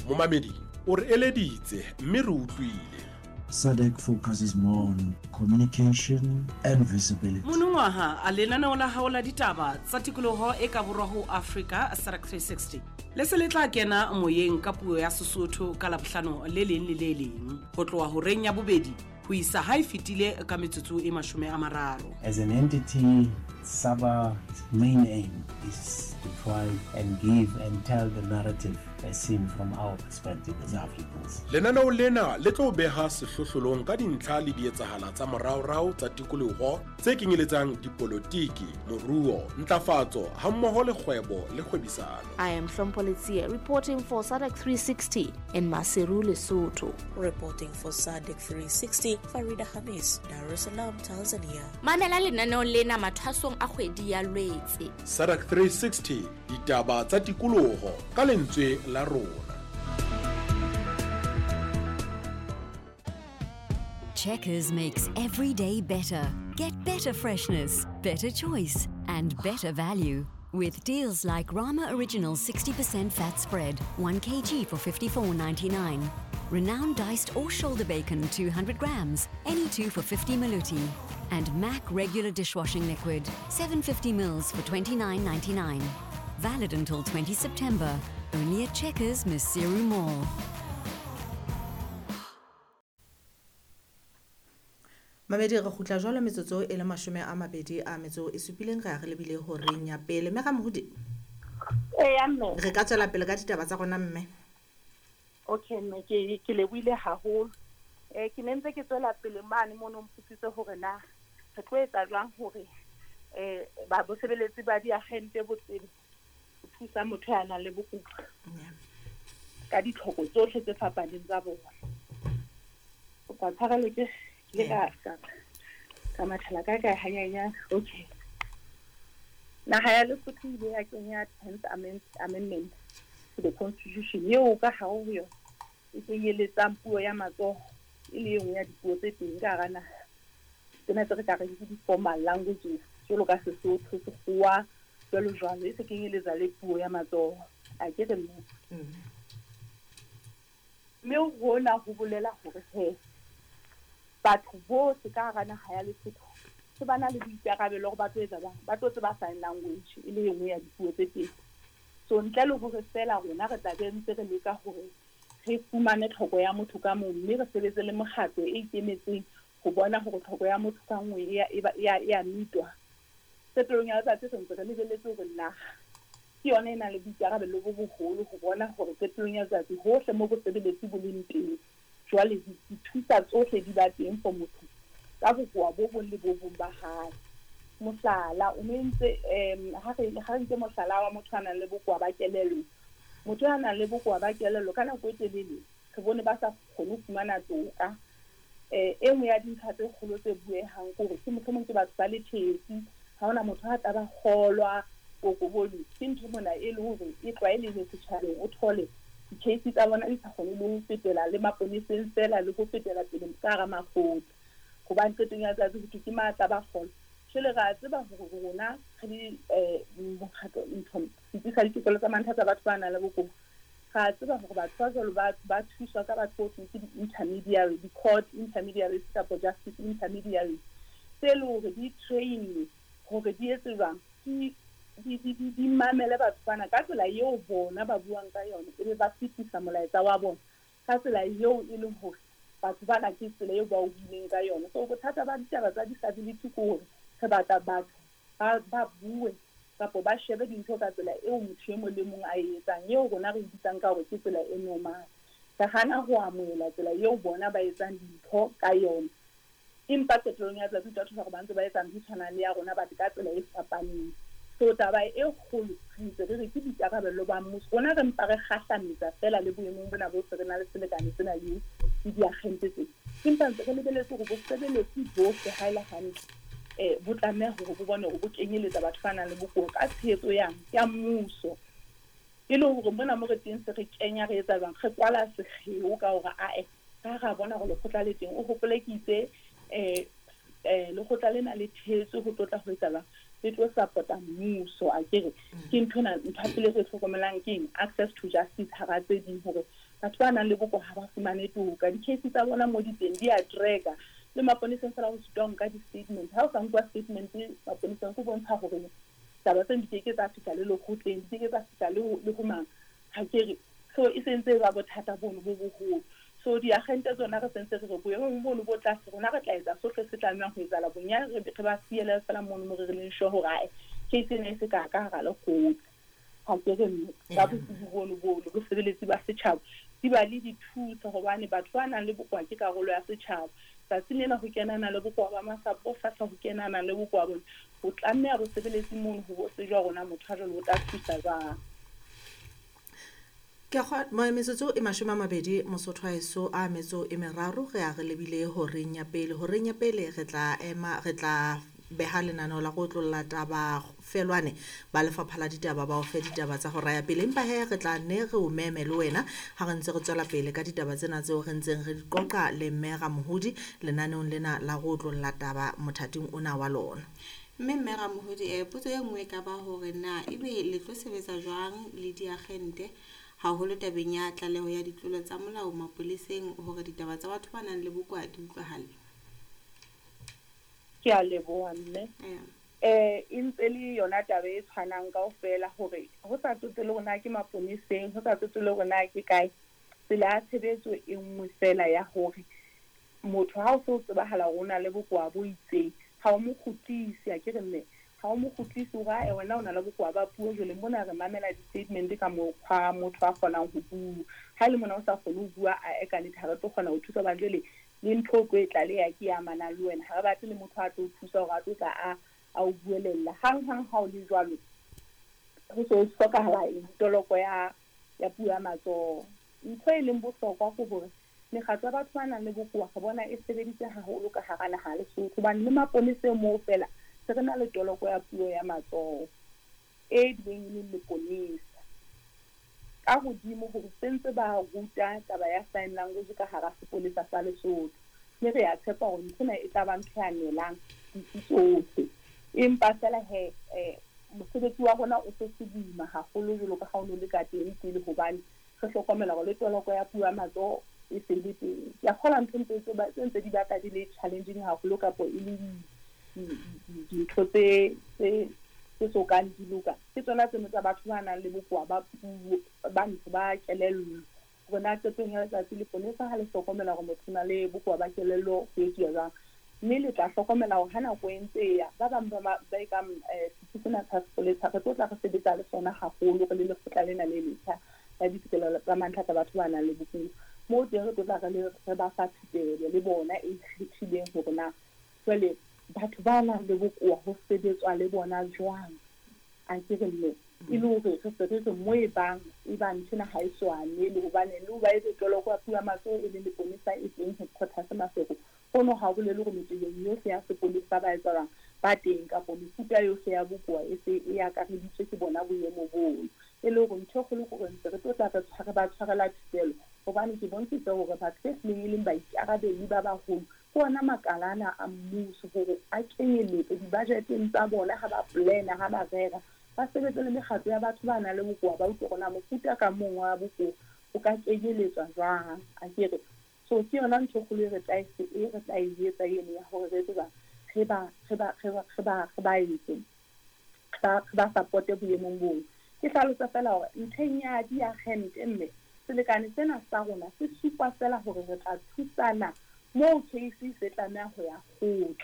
momamedi o re eleditse mme re utlwile. SADC focuses more on communication and visibility. Monongwaha a lenaneo la hao la ditaba tsa tikoloho e ka borwa ho Africa SADC 360. Le se le tla kena moyeng ka puo ya Sesotho ka Labohlano le leng le le leng. Ho tloha ho reng ya bobedi ho isa ha e fitile ka metsotso e 30. As an entity, SABA's main aim is to try and give and tell the narrative as seen from our perspective as Africans. Lenaneo lena le tlo beha sehlohlolong ka dintlha le dietsahala tsa moraorao tsa tikoloho tse kenyeletsang dipolotiki, moruo, ntlafatso hammoho le kgwebo le kgwebisano. I am Shompolitsia reporting for SADC 360 in Maseru, Lesotho. Reporting for SADC 360, Farida Hamis, Dar es Salaam, Tanzania. Mamela lenaneo lena mathasong a kgwedi ya Lwetse. SADC 360, ditaba tsa tikoloho ka lentswe la rona. Checkers makes every day better. Get better freshness, better choice, and better value. With deals like Rama Original 60% fat spread, 1 kg for $54.99. Renowned diced or shoulder bacon 200 grams, any 2 for 50 maluti. And Mac regular dishwashing liquid, 750 mils for $29.99. Valid until 20 September, only at Checkers Maseru Mall. Mamedi re khutla jwale metsotso e le 20 a metso e supileng ga re lebile ho reng ya pele me ga mohudi. Mme Re ka tswela pele ka ditaba tsa rona mme. Okay mme ke lebohile haholo. Ke nentse ke tswela pele mane mo no mputsitse hore na re tlo etsa jwang hore ba bosebeletsi ba di agente botsebe ho thusa motho ya nang le bokutlwa ka ditlhoko tsohle tse fapaneng tsa bona. O ka tshwarelo ke le ka mathala ka hanyanya. Okay, naha ya Lesotho ile ya kenya 10th amendment to the constitution yeo ka ha ho yo e kenyeletsa puo ya matsoho e le nngwe ya dipuo tse teng ka hara naha. Tsena tse re ka reng ke di-formal languages jwalo ka Sesotho, Sekgowa, jwalo e se kenyeletsa le puo ya matsoho. A ke re mme hona ho bolela hore batho bohle ka hara naha ya Lesotho se bana le boikarabelo hore ba tlo etsa jwang, ba tlo tseba sign language e le nngwe ya dipuo tse teng. So ntle le hore fela rona re tla be ntse re leka hore re fumane tlhoko ya motho ka mong mme re sebetse le mokgatlo e ikemetseng go bona hore tlhoko ya motho ka nngwe ya mitwa. Setulong ya tsa tse ntse re lebeletse hore naha ke yona e nang le boikarabelo bo boholo ho bona hore setulong ya tsa hohle mo go sebeletsi bo leng teng. Jwale di thusa tsohle di ba teng for motho ka bokoa bo bong le bo bong ba hae. Mohlala o mentse ha re nke mohlala wa motho a nang le bokoa ba kelello. Motho a nang le bokoa ba kelello ka nako e telele re bone ba sa kgone ho fumana toka. E nngwe ya dintlha tse kgolo tse buehang ke hore ke mohlomong ke batho ba lethetse ha hona motho a taba kgolwa kokoboli ke ntho mona e le hore e tlwaelehile setjhabeng o thole di-case tsa bona di sa kgone le ho fetela le maponeseng fela le ho fetela pele ka hara makgotla hobane qetong ya tsatsi ho ke matla ba kgolo. Jwale ra tseba hore rona re di mokgatlo ntho ditisa ditokelo tsa mantlha tsa batho ba nang le bokoa. Ra tseba hore batho ba jwalo ba thuswa ka batho ho ke di-intermediary, di-court intermediaries kapa justice intermediaries tse le hore di train hore di etse jwang di mamele batho bana ka tsela eo bona ba buang ka yona e be ba fitisa molaetsa wa bona ka tsela eo e leng hore batho bana ke tsela eo ba o bileng ka yona. So bothata ba ditaba tsa disability ke hore re batla batho ba bue kapo ba shebe dintho ka tsela eo motho e mong le mong a etsang eo rona re bitsang ka hore ke tsela e normal. Ka hana ho amohela tsela eo bona ba etsang dintho ka yona. Empa qetellong ya tsatsi batho ba bantse ba etsang ditshwana le ya rona batho ka tsela e fapaneng. So taba e kgolo ntse re ke dikarabelo ba mmuso rona re mpa re kgahlanetsa fela le boemong bona bo se re na le selekane tsena le diagente tse. Empa ntse re lebeletse hore bo sebeletsi bohle ha ile hantle bo tlameha hore bo bone hore bo kenyeletsa batho ba nang le bokoa ka tshehetso ya mmuso. E le hore mona mo re teng se re kenya re etsa jwang re kwala sekgeo ka hore ka ra bona hore lekgotla le teng o hopole ke itse lekgotla lena le thetso ho tlotla ho etsa jwang le tlo supporta mmuso a kere ke ntho pele re hlokomelang ke access to justice ha ra tse ding hore batho ba nang le bokoa ha ba fumane toka di-case tsa bona mo diteng di a drega le maponeseng fela ho sitwang ka di-statement ha o sa nkwa statement maponeseng go bontsha gore taba tse di ke tsa fihla le lekgotleng di ke tsa fihla le go mang ha kere so e sentse ba bothata bono bo boholo so diagente tsona re sentse re boemo bono bo tlase rona re tla etsa sohle se tlamehang ho etsahala bonyane re ba siele fela mono mo re leng sure hore ai case ena e se ka hara lekgotla ha kere ba botsebi bono re sebeletsi ba setjhaba di ba le dithuso hobane batho ba nang le bokoa ke karolo ya setjhaba tsatsing lena ho kenana le bokoa ba masapo fahla ho kenana le bokoa bona ho tlameha bo sebeletsi mono ho bo se jwa rona motho a jwalo o tla thusa jwang ke ga metsotso e 20 Mosotho haeso a metso e meraro re a re lebile ho reng ya pele re tla beha lenaneo la go tlolla taba felwane ba lefapha la ditaba ba o fe ditaba tsa go raya pele empa he re tla ne re o meme le wena ha re ntse re tswela pele ka ditaba tsena tseo re ntseng re qoqa le Mmega Mohodi lenaneong lena la go tlolla taba mothating ona wa lona. Mmega Mohodi potso e nngwe ka ba hore na ebe le tlo sebetsa jwang le diagente haholo tabeng ya tlaleho ya ditlolo tsa molao mapoleseng hore ditaba tsa batho ba nang le bokoa di utlwahale. Ke a leboha mme e ntse le yona taba e tshwanang kaofela hore ho sa tsotse le rona ke maponeseng ho sa tsotse le rona ke kae tsela ya tshebetso e nngwe fela ya hore motho ha o se o tsebahala rona le bokoa bo itseng ha o mo khutlisi a ke re mme ha o mo khutlisi o ga wena o na le bokoa ba puo jole mona re mamela di-statement ka mokgwa motho a kgonang ho bua ha le mona o sa kgone ho bua a eka le thare tlo kgona ho thusa ba jole le ntho tlo e tla le ya ke ya mana le wena ha re batle le motho a tlo thusa hore a tlo tla a o buelella hang ha o le jwalo ho so hlokahala toloko ya puo ya matsoho ntho e leng bohlokwa go hore mekgatlo ya batho ba nang le bokoa ga bona e sebeditse haholo ka hara naha le Lesotho hobane le maponese moo fela se re na le toloko ya puo ya matsoho e dileng le leponesa ka godimo hore sentse ba ruta taba ya sign language ka hara sepolesa sa Lesotho mme re a tshepa hore ntona e tla ba ntho ya nelang ditsohle empa fela mosebetsi wa rona o se se boima haholo jalo ka ha o le ka teng pele hobane re hlokomela gore le toloko ya puo ya matsoho e se le teng ya kgola ntho ntse di batla di le challenging haholo kapo e le dintho tse so kang di loka ke tsona tseno tsa batho ba nang le bokoa ba puo ba ntse ba kelello rona tsepeng ya letsatsi le ponesa ha le hlokomela gore motho na le bokoa ba kelello go etsuwa jwang mme le tla hlokomela gore ha nako e ntse ya ba bang ba ka setsena task force re tla re sebetsa le sona haholo re le lekgotla lena le letjha la ditsela tsa mantlha tsa batho ba nang le bokoa mo teng re tla re ba fa thupelo le bona e kgethileng hore na jwale batho ba nang le bokoa ho sebetswa le bona jwang a ke re mme e le hore re se mo e bang ntshena ha iswane le hobane le ba etse toloko ya puo ya matsoho e le leponesa e teng ho khotha se mafoko ono ha bolele gore metjeng yohle ya sepolesa ba etsa ba teng ka bo mefuta yohle ya bokoa e se e akareditswe ke bona boemo bono e le gore ntho go le gore ntse re tla re ba tshwarela thupelo hobane ke bontshitse hore batho se leng ba ikarabeli ba baholo ke ona makalana a mmuso gore a kenyeletse di-budgeteng tsa bona ha ba plana ha ba rera ba sebetse le mekgatlo ya batho ba nang le bokoa ba utlwe gona mofuta ka mongwe wa bokoa o ka kenyeletswa jwang a kere so ke yona ntho go le re tla e etsa eno ya gore re tseba ba supporte boemong boo ke hlalosa fela hore ntheng ya diagente mme selekane sena sa rona se supa fela hore re tla thusana moo case se tlameha ho ya kgotla